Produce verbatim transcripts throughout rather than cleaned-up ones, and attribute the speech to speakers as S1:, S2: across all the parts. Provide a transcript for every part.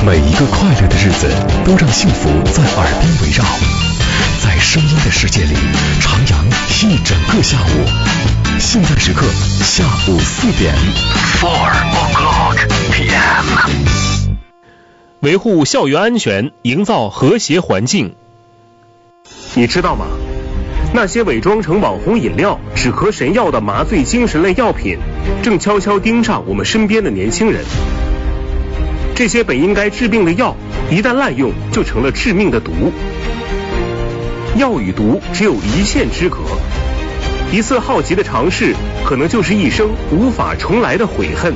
S1: 每一个快乐的日子都让幸福在耳边围绕，在声音的世界里徜徉一整个下午。现在时刻下午四点 ，Four o'clock P M。
S2: 维护校园安全，营造和谐环境。你知道吗？那些伪装成网红饮料、止咳神药的麻醉精神类药品，正悄悄盯上我们身边的年轻人。这些本应该治病的药，一旦滥用，就成了致命的毒。药与毒只有一线之隔，一次好奇的尝试，可能就是一生无法重来的悔恨。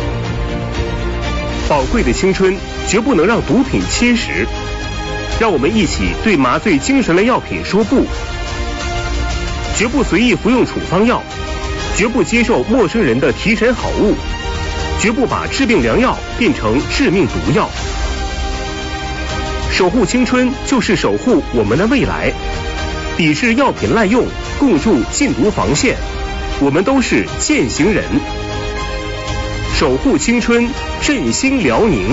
S2: 宝贵的青春绝不能让毒品侵蚀，让我们一起对麻醉精神类药品说不，绝不随意服用处方药，绝不接受陌生人的提神好物，绝不把治病良药变成致命毒药。守护青春就是守护我们的未来，抵制药品滥用，共筑禁毒防线，我们都是践行人。守护青春，振兴辽宁。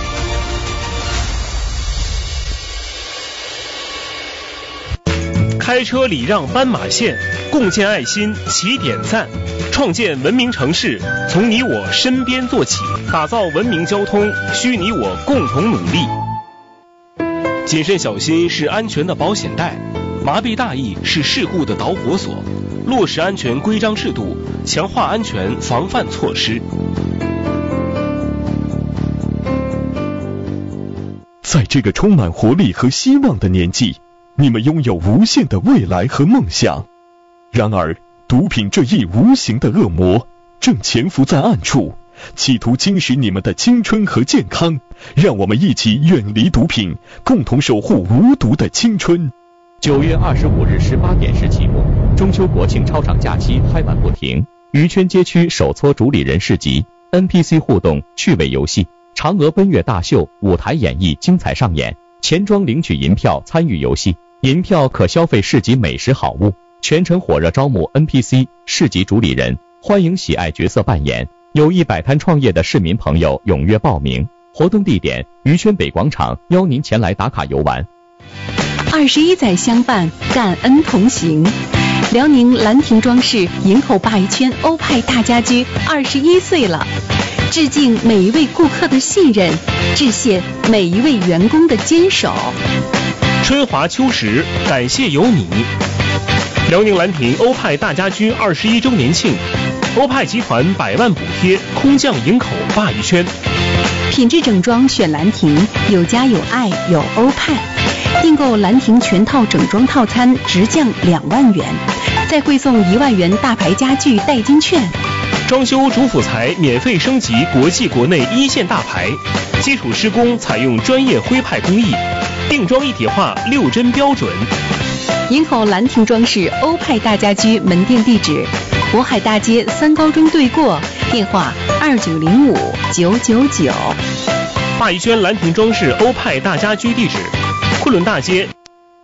S2: 开车礼让斑马线，共建爱心起点赞，创建文明城市，从你我身边做起，打造文明交通，需你我共同努力。谨慎小心是安全的保险带，麻痹大意是事故的导火索，落实安全规章制度，强化安全防范措施。
S1: 在这个充满活力和希望的年纪，你们拥有无限的未来和梦想。然而，毒品这一无形的恶魔正潜伏在暗处，企图侵蚀你们的青春和健康。让我们一起远离毒品，共同守护无毒的青春。
S3: 九月二十五日十八点时启幕，中秋国庆超长假期嗨玩不停。渔圈街区手搓主理人市集， N P C 互动趣味游戏，嫦娥奔月大秀舞台演绎精彩上演，钱庄领取银票参与游戏，银票可消费市集美食好物，全程火热招募 N P C 市集主理人，欢迎喜爱角色扮演，有意摆摊创业的市民朋友踊跃报名。活动地点渔圈北广场，邀您前来打卡游玩。
S4: 二十一载相伴，感恩同行。辽宁兰亭装饰营口鲅鱼圈欧派大家居二十一岁了，致敬每一位顾客的信任，致谢每一位员工的坚守。
S2: 春华秋实，感谢有你。辽宁兰亭欧派大家居二十一周年庆，欧派集团百万补贴，空降营口鲅鱼圈。
S4: 品质整装选兰亭，有家有爱有欧派。订购兰亭全套整装套餐直降两万元，再汇送一万元大牌家具代金券。
S2: 装修主辅材免费升级国际国内一线大牌，基础施工采用专业徽派工艺，定装一体化六针标准。
S4: 营口兰亭装饰欧派大家居门店地址：渤海大街三高中对过，电话二九零五九九九。
S2: 鲅鱼圈兰亭装饰欧派大家居地址：昆仑大街